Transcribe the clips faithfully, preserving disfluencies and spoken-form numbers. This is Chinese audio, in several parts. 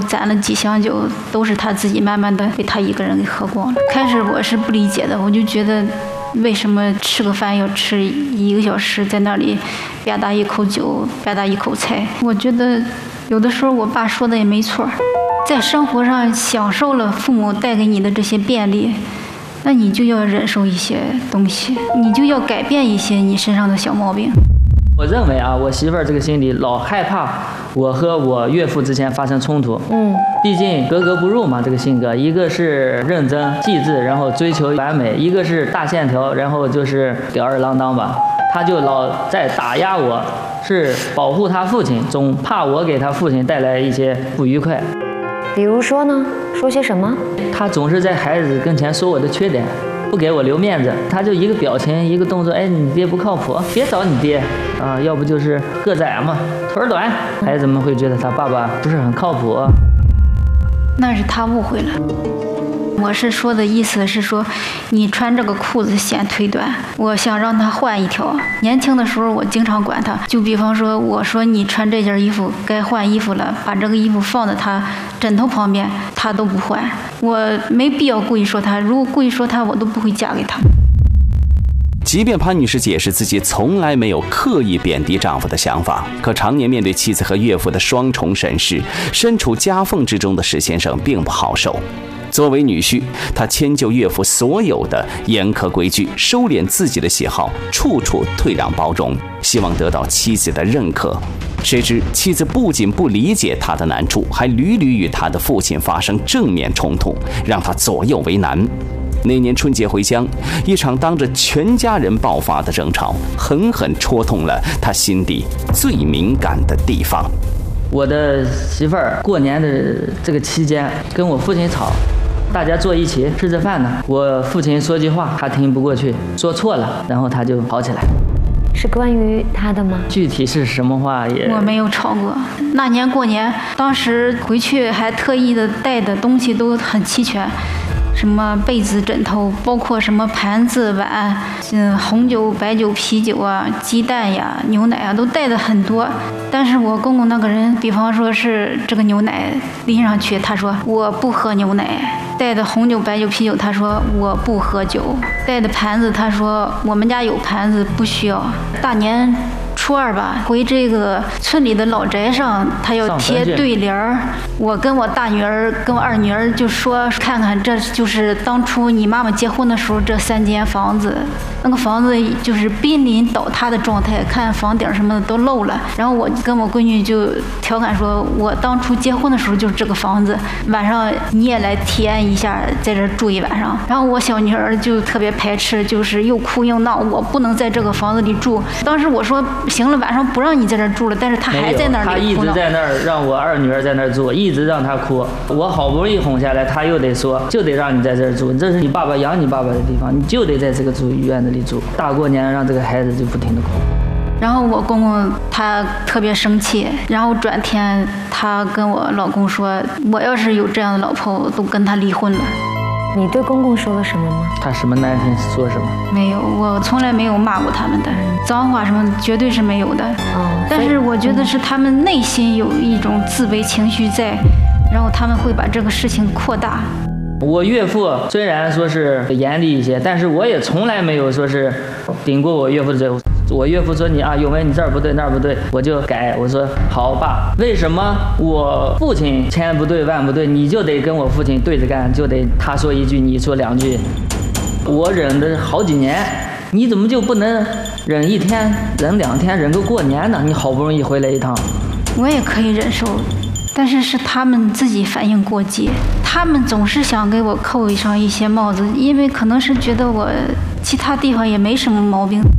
攒了几箱酒，都是他自己慢慢的被他一个人给喝光了。开始我是不理解的，我就觉得为什么吃个饭要吃一个小时，在那里吧嗒一口酒，吧嗒一口菜。我觉得有的时候我爸说的也没错，在生活上享受了父母带给你的这些便利，那你就要忍受一些东西，你就要改变一些你身上的小毛病。 我认为啊，我媳妇儿这个心里老害怕我和我岳父之间发生冲突。嗯，毕竟格格不入嘛，这个性格，一个是认真细致，然后追求完美；一个是大线条，然后就是吊儿郎当吧。他就老在打压我，是保护他父亲，总怕我给他父亲带来一些不愉快。 比如说呢？说些什么？ 他总是在孩子跟前说我的缺点，不给我留面子。他就一个表情，一个动作，哎，你爹不靠谱，别找你爹啊，要不就是个子矮嘛，腿儿短，孩子们会觉得他爸爸不是很靠谱。 那是他误会了。我是说的意思是说，你穿这个裤子显腿短，我想让他换一条。年轻的时候我经常管他，就比方说我说你穿这件衣服该换衣服了，把这个衣服放在他枕头旁边，他都不换。我没必要故意说他，如果故意说他，我都不会嫁给他。 即便潘女士解释自己从来没有刻意贬低丈夫的想法，可常年面对妻子和岳父的双重审视，身处夹缝之中的史先生并不好受。作为女婿，他迁就岳父所有的严苛规矩，收敛自己的喜好，处处退让包容，希望得到妻子的认可。谁知妻子不仅不理解他的难处，还屡屡与他的父亲发生正面冲突，让他左右为难。那年春节回乡，一场当着全家人爆发的争吵，狠狠戳痛了他心底最敏感的地方。 我的媳妇儿过年的这个期间跟我父亲吵，大家坐一起吃着饭呢，我父亲说句话他听不过去，说错了，然后他就跑起来。 是关于他的吗？ 具体是什么话也我没有吵过。那年过年，当时回去还特意的带的东西都很齐全，什么被子、枕头，包括什么盘子、碗，嗯，红酒、白酒、啤酒啊，鸡蛋呀、牛奶啊，都带的很多。但是我公公那个人，比方说是这个牛奶拎上去，他说我不喝牛奶；带的红酒、白酒、啤酒，他说我不喝酒；带的盘子，他说我们家有盘子，不需要。大年初二吧，回这个村里的老宅上，他要贴对联儿。我跟我大女儿跟我二女儿就说，看看这就是当初你妈妈结婚的时候这三间房子，那个房子就是濒临倒塌的状态，看房顶什么的都漏了。然后我跟我闺女就调侃说，我当初结婚的时候就是这个房子，晚上你也来体验一下，在这住一晚上。然后我小女儿就特别排斥，就是又哭又闹，我不能在这个房子里住。当时我说行了，晚上不让你在这住了，但是他还在那儿里哭闹。 他一直在那儿让我二女儿在那儿住，一直让她哭。我好不容易哄下来，他又得说，就得让你在这儿住，这是你爸爸养你爸爸的地方，你就得在这个住院子里住。大过年让这个孩子就不停地哭。 然后我公公他特别生气，然后转天他跟我老公说，我要是有这样的老婆，我都跟他离婚了。 你对公公说了什么吗？ 他什么难听说什么？ 没有，我从来没有骂过他们的，脏话什么绝对是没有的。 哦， 但是我觉得是他们内心有一种自卑情绪在，然后他们会把这个事情扩大。 我岳父虽然说是严厉一些，但是我也从来没有说是顶过我岳父的嘴。我岳父说你啊，永文你这儿不对那儿不对，我就改。我说好爸，为什么我父亲千不对万不对，你就得跟我父亲对着干，就得他说一句你说两句？我忍了好几年，你怎么就不能忍一天忍两天忍个过年呢？你好不容易回来一趟。 我也可以忍受，但是是他们自己反应过激，他们总是想给我扣上一些帽子，因为可能是觉得我其他地方也没什么毛病。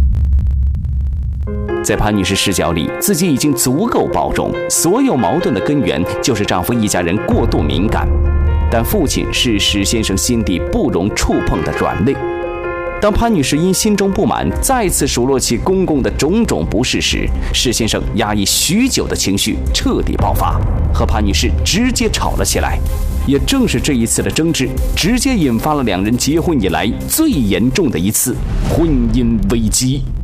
在潘女士视角里，自己已经足够包容，所有矛盾的根源就是丈夫一家人过度敏感。但父亲是史先生心底不容触碰的软肋。当潘女士因心中不满再次数落起公公的种种不是时，史先生压抑许久的情绪彻底爆发，和潘女士直接吵了起来。也正是这一次的争执，直接引发了两人结婚以来最严重的一次婚姻危机。